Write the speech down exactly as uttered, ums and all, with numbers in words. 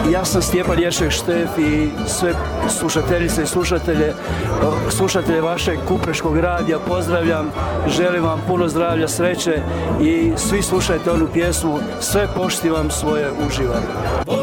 Ja sam Stjepan Ješek Štef i sve slušateljice i slušatelje, slušatelje vašeg Kupreškog radija pozdravljam, želim vam puno zdravlja, sreće i svi slušajte onu pjesmu Sve poštivam, svoje uživam.